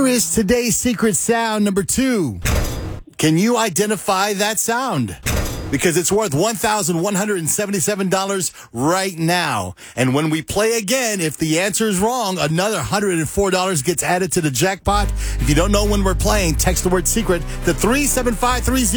is today's secret sound number 2. Can you identify that sound? Because it's worth $1,177 right now. And when we play again, if the answer is wrong, another $104 gets added to the jackpot. If you don't know when we're playing, text the word secret to 37530.